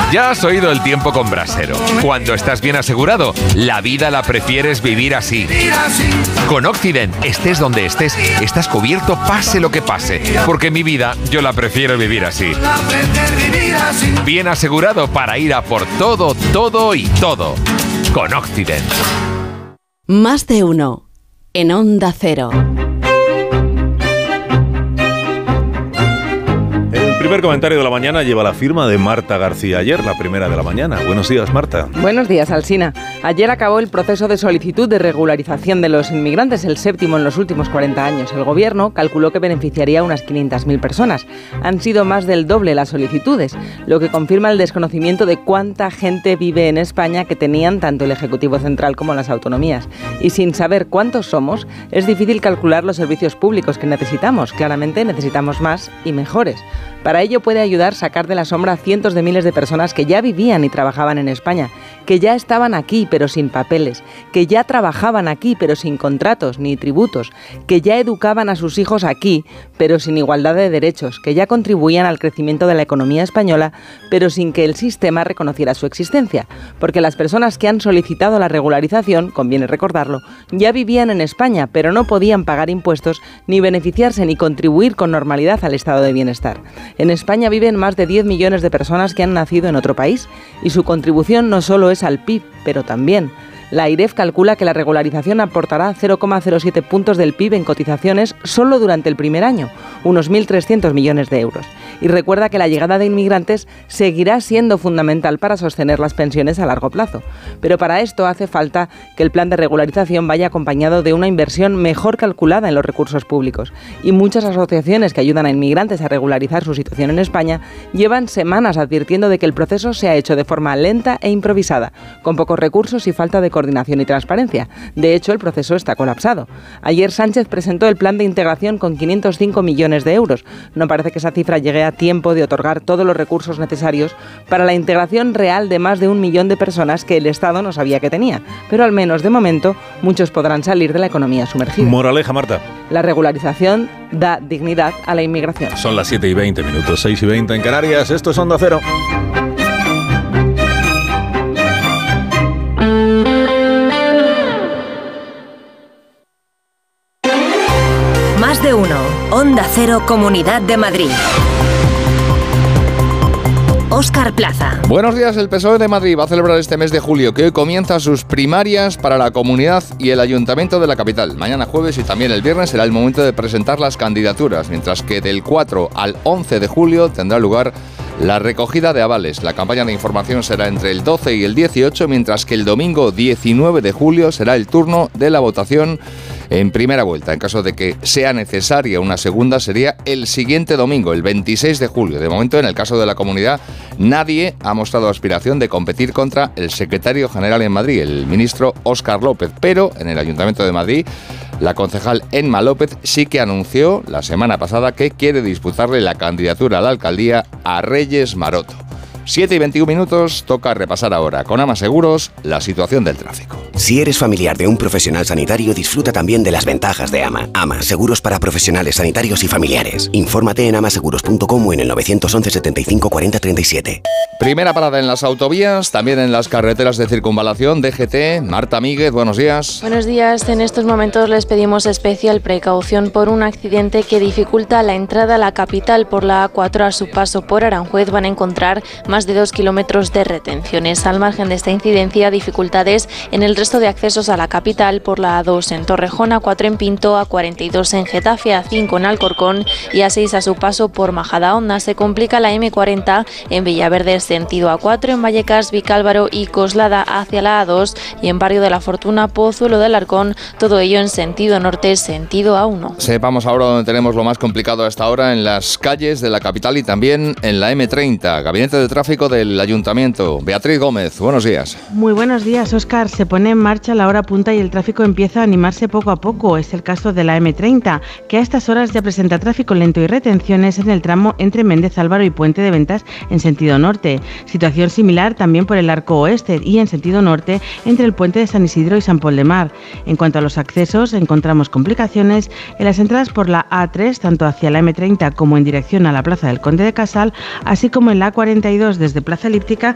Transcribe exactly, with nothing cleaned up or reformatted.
Ya has oído el tiempo con Brasero. Cuando estás bien asegurado, la vida la prefieres vivir así. Con Occident, estés donde estés, estás cubierto pase lo que pase. Porque mi vida, yo la prefiero vivir así. Bien asegurado para ir a por todo, todo y todo. Con Occident. Más de uno. En Onda Cero. El primer comentario de la mañana lleva la firma de Marta García Ayer, la primera de la mañana. Buenos días, Marta. Buenos días, Alsina. Ayer acabó el proceso de solicitud de regularización de los inmigrantes, el séptimo en los últimos cuarenta años. El Gobierno calculó que beneficiaría a unas quinientas mil personas. Han sido más del doble las solicitudes, lo que confirma el desconocimiento de cuánta gente vive en España que tenían tanto el Ejecutivo Central como las autonomías. Y sin saber cuántos somos, es difícil calcular los servicios públicos que necesitamos. Claramente necesitamos más y mejores. Para ello puede ayudar sacar de la sombra a cientos de miles de personas que ya vivían y trabajaban en España, que ya estaban aquí pero sin papeles, que ya trabajaban aquí pero sin contratos ni tributos, que ya educaban a sus hijos aquí pero sin igualdad de derechos, que ya contribuían al crecimiento de la economía española pero sin que el sistema reconociera su existencia. Porque las personas que han solicitado la regularización, conviene recordarlo, ya vivían en España pero no podían pagar impuestos ni beneficiarse ni contribuir con normalidad al estado de bienestar. En España viven más de diez millones de personas que han nacido en otro país y su contribución no solo es al P I B, pero también. La AIREF calcula que la regularización aportará cero coma cero siete puntos del P I B en cotizaciones solo durante el primer año, unos mil trescientos millones de euros. Y recuerda que la llegada de inmigrantes seguirá siendo fundamental para sostener las pensiones a largo plazo. Pero para esto hace falta que el plan de regularización vaya acompañado de una inversión mejor calculada en los recursos públicos. Y muchas asociaciones que ayudan a inmigrantes a regularizar su situación en España llevan semanas advirtiendo de que el proceso se ha hecho de forma lenta e improvisada, con pocos recursos y falta de coordinación y transparencia. De hecho, el proceso está colapsado. Ayer Sánchez presentó el plan de integración con quinientos cinco millones de euros. No parece que esa cifra llegue a tiempo de otorgar todos los recursos necesarios para la integración real de más de un millón de personas que el Estado no sabía que tenía. Pero al menos de momento, muchos podrán salir de la economía sumergida. Moraleja, Marta. La regularización da dignidad a la inmigración. Son las siete y veinte minutos, seis y veinte en Canarias. Esto es Onda Cero. Más de uno. Onda Cero, Comunidad de Madrid. Óscar Plaza. Buenos días. El P S O E de Madrid va a celebrar este mes de julio, que hoy comienza sus primarias para la comunidad y el ayuntamiento de la capital. Mañana jueves y también el viernes será el momento de presentar las candidaturas, mientras que del cuatro al once de julio tendrá lugar la recogida de avales. La campaña de información será entre el doce y el dieciocho, mientras que el domingo diecinueve de julio será el turno de la votación en primera vuelta. En caso de que sea necesaria una segunda, sería el siguiente domingo, el veintiséis de julio. De momento, en el caso de la comunidad, nadie ha mostrado aspiración de competir contra el secretario general en Madrid, el ministro Óscar López. Pero en el Ayuntamiento de Madrid, la concejal Enma López sí que anunció la semana pasada que quiere disputarle la candidatura a la alcaldía a Reyes Maroto. siete y veintiún minutos, toca repasar ahora con Ama Seguros la situación del tráfico. Si eres familiar de un profesional sanitario, disfruta también de las ventajas de Ama. Ama, seguros para profesionales sanitarios y familiares. Infórmate en amaseguros punto com o en el nueve once, setenta y cinco, cuarenta, treinta y siete. Primera parada en las autovías, también en las carreteras de circunvalación, D G T. Marta Míguez, buenos días. Buenos días. En estos momentos les pedimos especial precaución por un accidente que dificulta la entrada a la capital por la A cuatro. A su paso por Aranjuez van a encontrar más de dos kilómetros de retenciones. Al margen de esta incidencia, dificultades en el resto de accesos a la capital por la A dos en Torrejón, A cuatro en Pinto, A cuarenta y dos en Getafe, A cinco en Alcorcón y A seis a su paso por Majadahonda. Se complica la M cuarenta en Villaverde sentido A cuatro, en Vallecas, Vicálvaro y Coslada hacia la A dos y en Barrio de la Fortuna, Pozuelo del Arcón, todo ello en sentido norte, sentido A uno. Sepamos ahora dónde tenemos lo más complicado hasta ahora, en las calles de la capital y también en la M treinta. Gabinete de Tráfico del Ayuntamiento. Beatriz Gómez, buenos días. Muy buenos días, Óscar. Se pone en marcha la hora punta y el tráfico empieza a animarse poco a poco. Es el caso de la M treinta, que a estas horas ya presenta tráfico lento y retenciones en el tramo entre Méndez Álvaro y Puente de Ventas en sentido norte. Situación similar también por el arco oeste y en sentido norte entre el puente de San Isidro y San Pol de Mar. En cuanto a los accesos, encontramos complicaciones en las entradas por la A tres, tanto hacia la M treinta como en dirección a la Plaza del Conde de Casal, así como en la A cuarenta y dos desde Plaza Elíptica